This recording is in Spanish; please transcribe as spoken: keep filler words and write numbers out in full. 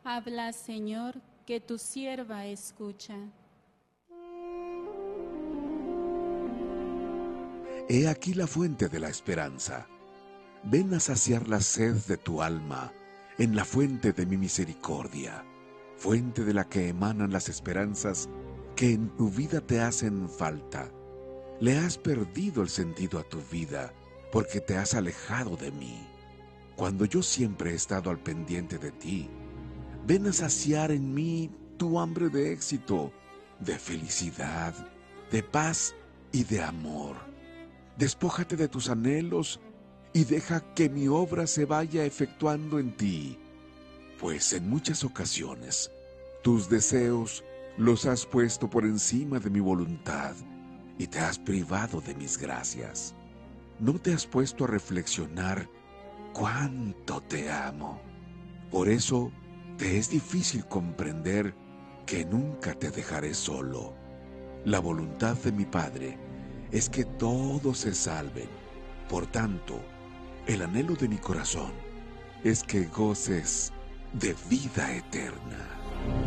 Habla, Señor, que tu sierva escucha. He aquí la fuente de la esperanza. Ven a saciar la sed de tu alma en la fuente de mi misericordia, fuente de la que emanan las esperanzas que en tu vida te hacen falta. Le has perdido el sentido a tu vida porque te has alejado de mí, cuando yo siempre he estado al pendiente de ti. Ven a saciar en mí tu hambre de éxito, de felicidad, de paz y de amor. Despójate de tus anhelos y deja que mi obra se vaya efectuando en ti, pues en muchas ocasiones tus deseos los has puesto por encima de mi voluntad y te has privado de mis gracias. No te has puesto a reflexionar cuánto te amo. Por eso te es difícil comprender que nunca te dejaré solo. La voluntad de mi Padre es que todos se salven. Por tanto, el anhelo de mi corazón es que goces de vida eterna.